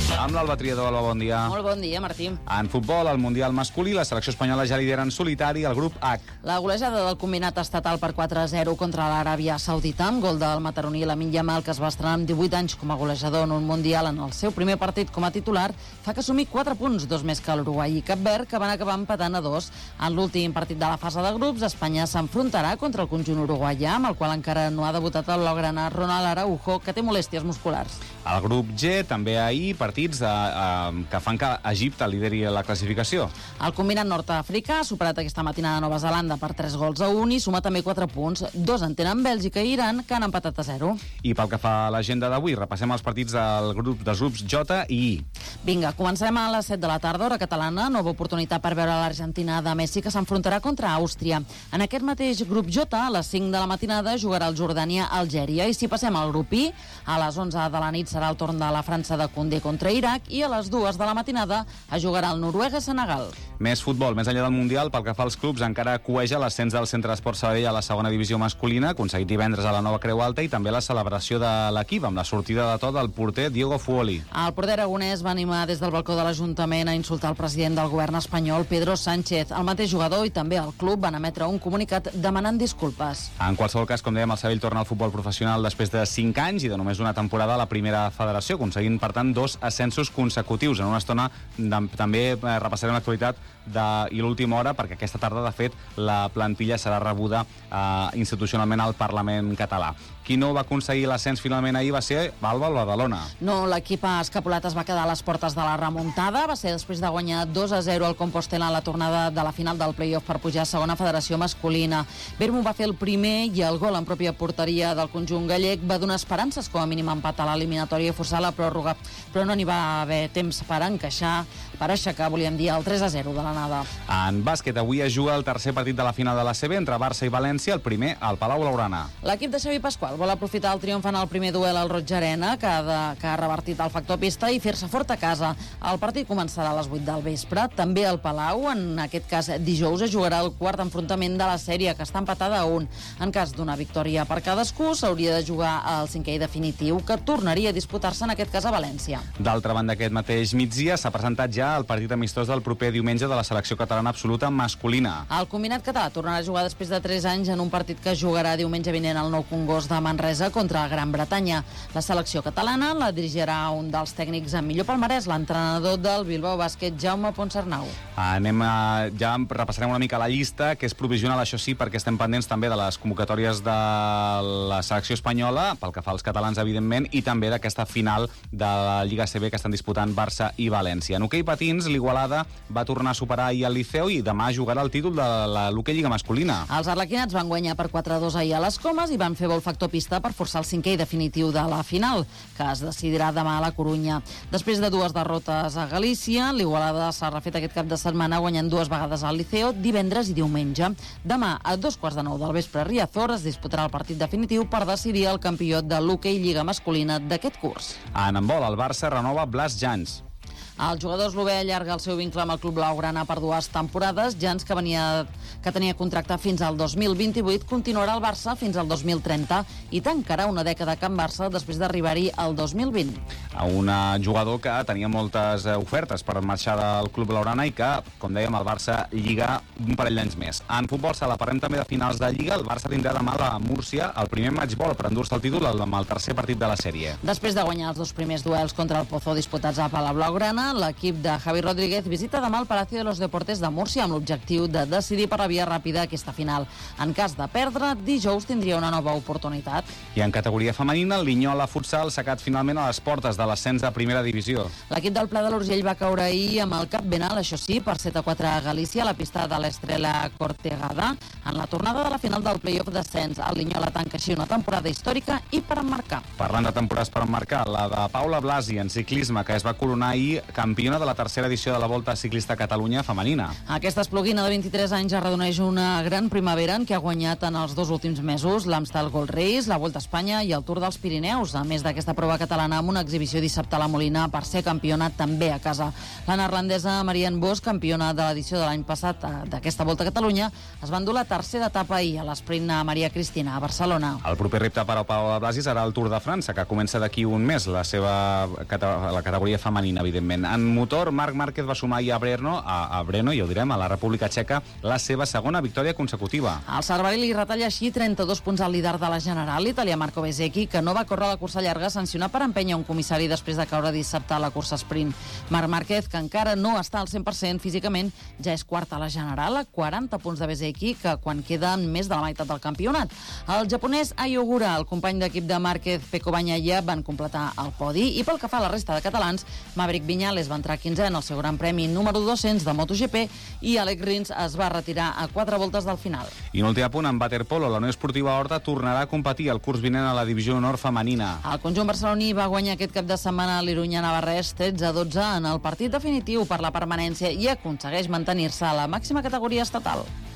Amb l'Alba Triador. Alba, bon dia. Molt bon dia, Martí. En futbol, al Mundial masculí, la selecció espanyola ja lidera en solitari el grup H. La golejada del combinat estatal per 4-0 contra l'Aràbia Saudita, amb gol del mataroní Lamine Yamal, que es va estrenar amb 18 anys com a golejador en un Mundial en el seu primer partit com a titular, fa que assumir 4 punts, 2 més que l'Uruguai i Cap Verd, que van acabar empatant a 2. En l'últim partit de la fase de grups, Espanya s'enfrontarà contra el conjunt uruguaià, amb el qual encara no ha debutat el blaugrana Ronald Araujo, que té molèsties musculars. Al grup G, també ahir, partits que fan que Egipte lideri la classificació. El combinat nord-africà ha superat aquesta matinada a Nova Zelanda per 3-1 i suma també 4 punts. 2 en tenen Bèlgica i Iran, que han empatat a 0. I pel que fa a l'agenda d'avui, repassem els partits dels grups J i I. Vinga, comencem a les 7 de la tarda, hora catalana. Nova oportunitat per veure l'Argentina de Messi, que s'enfrontarà contra Àustria. En aquest mateix grup J, a les 5 de la matinada, jugarà el Jordània-Algèria. I si passem al grup I, a les 11 de la nit serà el torn de la França de Koundé contra Iraq i a les 2 de la matinada es jugarà el Noruega-Senegal. Més futbol, més enllà del Mundial, pel que fa als clubs, encara cueja l'ascens del Centre d'Esport Sabadell a la segona divisió masculina, aconseguit divendres a la Nova Creu Alta, i també la celebració de l'equip, amb la sortida de to del porter Diego Fuoli. El porter aragonès va animar des del balcó de l'Ajuntament a insultar el president del govern espanyol, Pedro Sánchez. El mateix jugador i també el club van emetre un comunicat demanant disculpes. En qualsevol cas, com dèiem, el Sabadell torna al futbol professional després de 5 anys i de només una temporada a la primera federació, aconseguint, per tant, 2 ascensos consecutius. En una estona també repassarem l'actualitat i l'última hora, perquè aquesta tarda, de fet, la plantilla serà rebuda institucionalment al Parlament català. Qui no va aconseguir l'ascens finalment ahir va ser Alba o Badalona. No, l'equip escapulat es va quedar a les portes de la remuntada. Va ser després de guanyar 2-0 al Compostela en la tornada de la final del play-off per pujar a segona federació masculina. Bermo va fer el primer i el gol en pròpia porteria del conjunt gallec va donar esperances, com a mínim empat a l'eliminatòria i forçar la pròrroga, però no n'hi va haver temps per encaixar, per aixecar, volíem dir, el 3-0 de l'anada. En bàsquet, avui es juga el tercer partit de la final de la CB entre Barça i València, el primer al Palau Blaugrana. L'equip de Xavi Pasqual vol aprofitar el triomf en el primer duel al Roig Arena, que ha revertit el factor pista, i fer-se fort a casa. El partit començarà a les 8 del vespre. També al Palau, en aquest cas dijous, es jugarà el quart enfrontament de la sèrie, que està empatada a 1. En cas d'una victòria per cadascú, s'hauria de jugar el cinquè i definitiu, que tornaria a disputar-se en aquest cas a València. D'altra banda, aquest mateix migdia s'ha presentat ja el partit amistós del proper diumenge de la selecció catalana absoluta masculina. El combinat català tornarà a jugar després de 3 anys en un partit que jugarà diumenge vinent al Nou Congost de Manresa contra Gran Bretanya. La selecció catalana la dirigirà un dels tècnics amb millor palmarès, l'entrenador del Bilbao Bàsquet, Jaume Ponsarnau. Ja repassarem una mica la llista, que és provisional, això sí, perquè estem pendents també de les convocatòries de la selecció espanyola, pel que fa als catalans, evidentment, i també d'aquesta final de la Lliga CB que estan disputant Barça i València. En hoquei patins, l'Igualada va tornar a superar ahir el Liceu i demà jugarà el títol de l'hoquei Lliga masculina. Els arlequinats van guanyar per 4-2 ahir a les Comes i van fer vol factor pista per forçar el cinquè i definitiu de la final, que es decidirà demà a la Corunya. Després de 2 derrotes a Galícia, l'Igualada s'ha refet aquest cap de setmana guanyant 2 vegades al Liceo, divendres i diumenge. Demà, a 2:15 del vespre a Riazor, es disputarà el partit definitiu per decidir el campió de l'hoquei Lliga masculina d'aquest curs. En handbol, el Barça renova Blas Jans. El jugador eslové allarga el seu vincle amb el club blaugrana per 2 temporades. Jans, que tenia contracte fins al 2028, continuarà al Barça fins al 2030 i tancarà una dècada a Can Barça després d'arribar-hi al 2020. Un jugador que tenia moltes ofertes per marxar del club blaugrana i que, com dèiem, el Barça lliga un parell d'anys més. En futbol sala, parlem també de finals de Lliga. El Barça tindrà demà a Múrcia el primer matchball per endur-se el títol amb el tercer partit de la sèrie. Després de guanyar els 2 primers duels contra el Pozo disputats a la blaugrana, l'equip de Javi Rodríguez visita demà el Palacio de los Deportes de Múrcia amb l'objectiu de decidir per la via ràpida aquesta final. En cas de perdre, dijous tindria una nova oportunitat. I en categoria femenina, el Linyola Futsal s'ha quedat finalment a les portes de l'ascens de primera divisió. L'equip del Pla de l'Urgell va caure ahir amb el cap ben alt, això sí, per 7-4 a Galícia, a la pista de l'Estrela Cortegada, en la tornada de la final del play-off d'ascens. El Linyola tanca així una temporada històrica i per emmarcar. Parlant de temporades per emmarcar, la de Paula Blasi en ciclisme, que es va coronar ahir campiona de la tercera edició de la Volta Ciclista a Catalunya femenina. Aquesta espluguina de 23 anys arredoneix una gran primavera en què ha guanyat en els 2 últims mesos l'Amstel Gold Race, la Volta a Espanya i el Tour dels Pirineus, a més d'aquesta prova catalana amb una exhibició competició dissabte a la Molina per ser campiona també a casa. La neerlandesa Marianne Vos, campiona de l'edició de l'any passat d'aquesta Volta a Catalunya, es va endur la tercera etapa ahir a l'esprint a Maria Cristina a Barcelona. El proper repte per al Pau de Blasi serà el Tour de França, que comença d'aquí un mes, la categoria femenina, evidentment. En motor, Marc Márquez va sumar ahir a Brno, ja ho direm, a la República Txeca, la seva segona victòria consecutiva. El Cervell li retalla així 32 punts al líder de la General, l'italià Marco Bezzecchi, que no va córrer la cursa llarga, sancionat per empènyer un comissari després de caure dissabte a la cursa sprint. Marc Márquez, que encara no està al 100% físicament, ja és quart a la General, a 40 punts de Bezzecchi, que quan queden més de la meitat del campionat. El japonès Ai Ogura, el company d'equip de Márquez, Pecco Bagnaia, van completar el podi, i pel que fa a la resta de catalans, Maverick Viñales va entrar 15è en el seu Gran Premi número 200 de MotoGP i Alex Rins es va retirar a 4 voltes del final. I un últim apunt, en waterpolo, la Unió Esportiva Horta tornarà a competir el curs vinent a la divisió honor femenina. El conjunt barceloní va guanyar aquest cap de setmana a l'Irunya Navarrès 13-12 en el partit definitiu per la permanència i aconsegueix mantenir-se a la màxima categoria estatal.